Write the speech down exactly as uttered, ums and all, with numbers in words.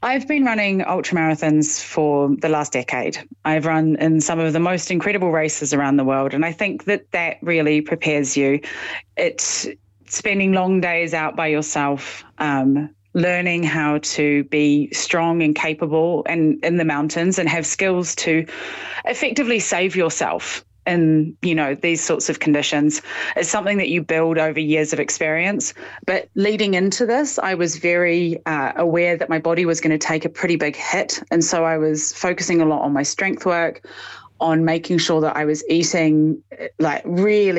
I've been running ultra marathons for the last decade. I've run in some of the most incredible races around the world, and I think that that really prepares you. It's spending long days out by yourself, um, learning how to be strong and capable and in the mountains and have skills to effectively save yourself in, you know, these sorts of conditions is something that you build over years of experience. But leading into this, I was very uh, aware that my body was going to take a pretty big hit. And so I was focusing a lot on my strength work, on making sure that I was eating like really